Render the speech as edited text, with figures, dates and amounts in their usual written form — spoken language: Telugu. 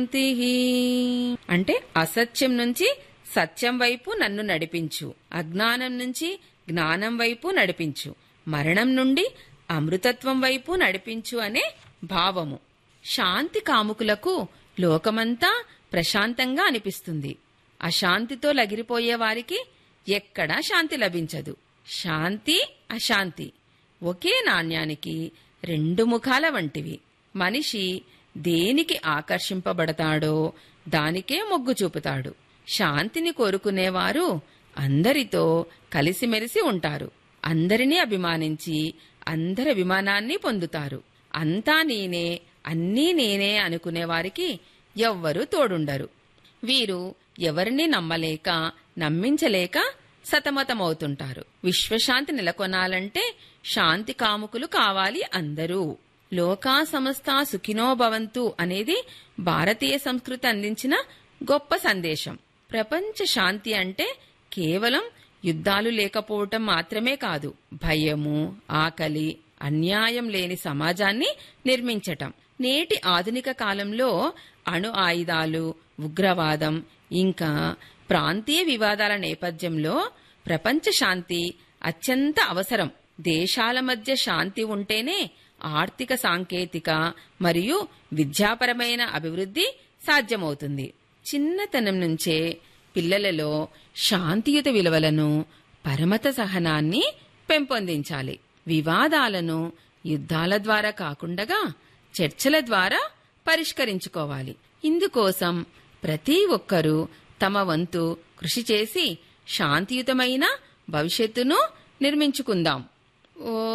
అంటే అసత్యం నుంచి సత్యం వైపు నన్ను నడిపించు, అజ్ఞానం నుంచి జ్ఞానం వైపు నడిపించు, మరణం నుండి అమృతత్వం వైపు నడిపించు అనే భావము. శాంతి కాముకులకు లోకమంతా ప్రశాంతంగా అనిపిస్తుంది. అశాంతితో లగిరిపోయే వారికి ఎక్కడా శాంతి లభించదు. శాంతి అశాంతి ఒకే నాణ్యానికి రెండు ముఖాల వంటివి. మనిషి దేనికి ఆకర్షింపబడతాడో దానికే మొగ్గు చూపుతాడు. శాంతిని కోరుకునేవారు అందరితో కలిసిమెలిసి ఉంటారు. అందరినీ అభిమానించి అందరి అభిమానాన్ని పొందుతారు. అంతా నేనే, అన్నీ నేనే అనుకునేవారికి ఎవ్వరూ తోడుండరు. వీరు ఎవరిని నమ్మలేక నమ్మించలేక సతమతమవుతుంటారు. విశ్వశాంతి నెలకొనాలంటే శాంతి కాముకులు కావాలి అందరూ. లోకా సమస్తా సుఖినో భవంతు అనేది భారతీయ సంస్కృతి అందించిన గొప్ప సందేశం. ప్రపంచ శాంతి అంటే కేవలం యుద్ధాలు లేకపోవటం మాత్రమే కాదు, భయము, ఆకలి, అన్యాయం లేని సమాజాన్ని నిర్మించటం. నేటి ఆధునిక కాలంలో అణు ఆయుధాలు, ఉగ్రవాదం, ఇంకా ప్రాంతీయ వివాదాల నేపథ్యంలో ప్రపంచ శాంతి అత్యంత అవసరం. దేశాల మధ్య శాంతి ఉంటేనే ఆర్థిక, సాంకేతిక మరియు విద్యాపరమైన అభివృద్ధి సాధ్యమవుతుంది. చిన్నతనం నుంచే పిల్లలలో శాంతియుత విలువలను, పరమత సహనాన్ని పెంపొందించాలి. వివాదాలను యుద్ధాల ద్వారా కాకుండా చర్చల ద్వారా పరిష్కరించుకోవాలి. ఇందుకోసం ప్రతి ఒక్కరూ తమ వంతు కృషి చేసి శాంతియుతమైన భవిష్యత్తును నిర్మించుకుందాం.